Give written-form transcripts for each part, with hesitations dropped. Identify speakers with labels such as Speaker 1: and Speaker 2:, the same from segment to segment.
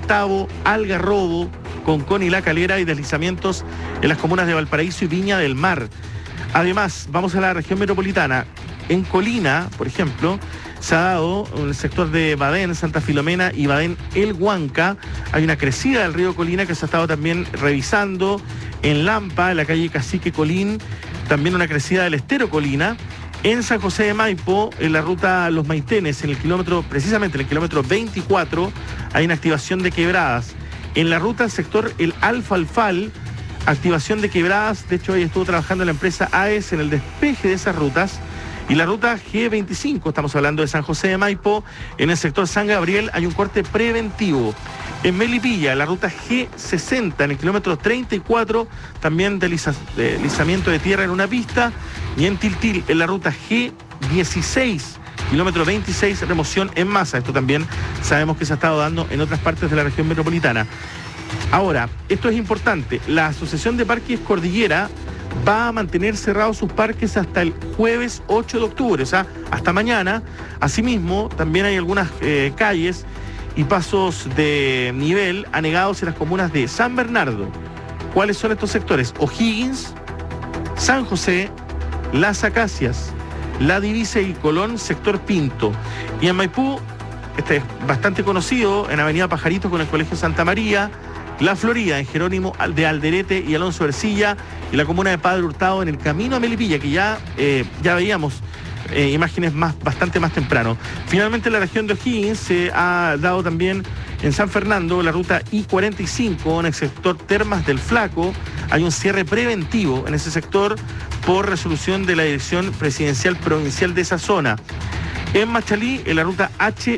Speaker 1: Tabo, Algarrobo, Concón y La Calera, y deslizamientos en las comunas de Valparaíso y Viña del Mar. Además, vamos a la región metropolitana. En Colina, por ejemplo, se ha dado en el sector de Badén, Santa Filomena y Badén El Huanca. Hay una crecida del río Colina que se ha estado también revisando. En Lampa, en la calle Cacique Colín, también una crecida del estero Colina. En San José de Maipo, en la ruta Los Maitenes, precisamente en el kilómetro 24, hay una activación de quebradas. En la ruta sector El Alfalfal, activación de quebradas. De hecho, hoy estuvo trabajando la empresa AES en el despeje de esas rutas. Y la ruta G25, estamos hablando de San José de Maipo, en el sector San Gabriel hay un corte preventivo. En Melipilla, la ruta G60, en el kilómetro 34, también deslizamiento de tierra en una pista. Y en Tiltil, en la ruta G16, kilómetro 26, remoción en masa. Esto también sabemos que se ha estado dando en otras partes de la región metropolitana. Ahora, esto es importante, la Asociación de Parques Cordillera va a mantener cerrados sus parques hasta el jueves 8 de octubre, o sea, hasta mañana. Asimismo, también hay algunas calles y pasos de nivel anegados en las comunas de San Bernardo. ¿Cuáles son estos sectores? O'Higgins, San José, Las Acacias, La Divisa y Colón, sector Pinto. Y en Maipú, este es bastante conocido, en Avenida Pajaritos con el Colegio Santa María, La Florida, en Jerónimo de Alderete y Alonso Ercilla, y la comuna de Padre Hurtado en el camino a Melipilla, que ya veíamos imágenes bastante más temprano. Finalmente, en la región de O'Higgins se ha dado también en San Fernando la ruta I-45 en el sector Termas del Flaco. Hay un cierre preventivo en ese sector por resolución de la Dirección Presidencial Provincial de esa zona. En Machalí, en la ruta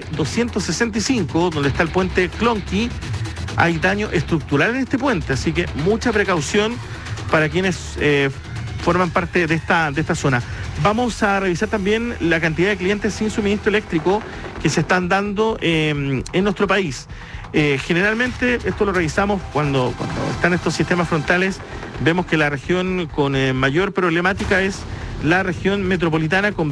Speaker 1: H-265, donde está el puente Clonqui, hay daño estructural en este puente, así que mucha precaución para quienes forman parte de esta zona. Vamos a revisar también la cantidad de clientes sin suministro eléctrico que se están dando en nuestro país. Generalmente, esto lo revisamos cuando están estos sistemas frontales, vemos que la región con mayor problemática es la región metropolitana, con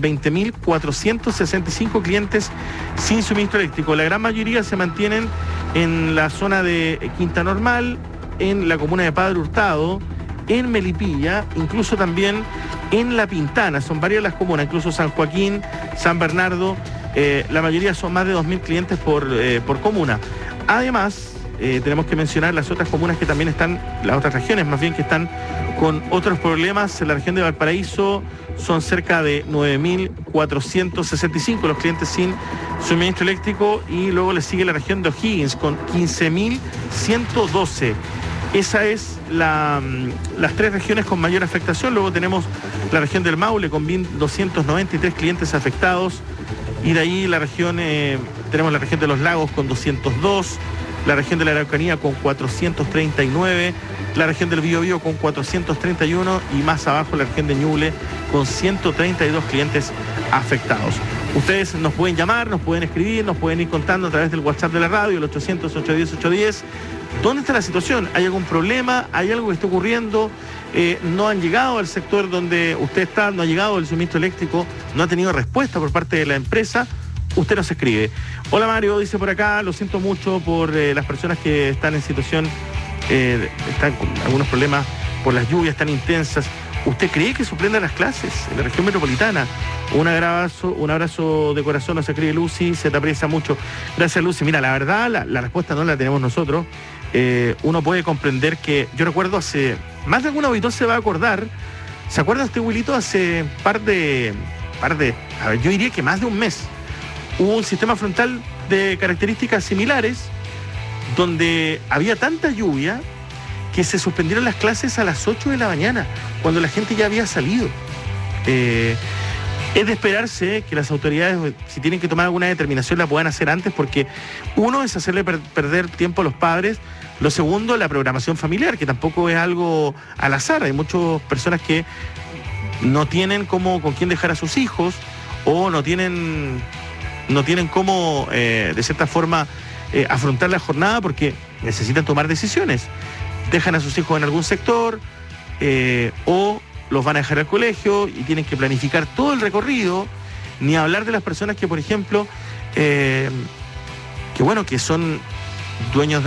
Speaker 1: 20.465 clientes sin suministro eléctrico. La gran mayoría se mantienen en la zona de Quinta Normal, en la comuna de Padre Hurtado, en Melipilla, incluso también en La Pintana. Son varias las comunas, incluso San Joaquín, San Bernardo. La mayoría son más de 2.000 clientes por comuna. Además, tenemos que mencionar las otras comunas que también están, las otras regiones más bien, que están con otros problemas. En la región de Valparaíso son cerca de 9.465 los clientes sin suministro eléctrico, y luego le sigue la región de O'Higgins con 15.112. Esa es las tres regiones con mayor afectación. Luego tenemos la región del Maule con 1.293 clientes afectados, y de ahí tenemos la región de los Lagos con 202, la región de la Araucanía con 439, la región del Biobío con 431 y más abajo la región de Ñuble con 132 clientes afectados. Ustedes nos pueden llamar, nos pueden escribir, nos pueden ir contando a través del WhatsApp de la radio, el 800-810-810. ¿Dónde está la situación? ¿Hay algún problema? ¿Hay algo que está ocurriendo? ¿No han llegado al sector donde usted está? ¿No ha llegado el suministro eléctrico? ¿No ha tenido respuesta por parte de la empresa? Usted nos escribe. Hola Mario, dice por acá, lo siento mucho por las personas que están en situación, están con algunos problemas por las lluvias tan intensas. ¿Usted cree que suspendan las clases en la región metropolitana? Un abrazo de corazón, nos escribe Lucy, se te aprecia mucho. Gracias, Lucy. Mira, la verdad, la respuesta no la tenemos nosotros. Uno puede comprender que, yo recuerdo hace, más de algún auditor se va a acordar, ¿se acuerda usted, Wilito? Hace a ver, yo diría que más de un mes, hubo un sistema frontal de características similares, donde había tanta lluvia que se suspendieron las clases a las 8 de la mañana, cuando la gente ya había salido. Es de esperarse que las autoridades, si tienen que tomar alguna determinación, la puedan hacer antes, porque uno es hacerle perder tiempo a los padres. Lo segundo, la programación familiar, que tampoco es algo al azar. Hay muchas personas que no tienen con quién dejar a sus hijos, o no tienen cómo, de cierta forma, afrontar la jornada, porque necesitan tomar decisiones. Dejan a sus hijos en algún sector, o los van a dejar al colegio y tienen que planificar todo el recorrido, ni hablar de las personas que, por ejemplo, que son dueños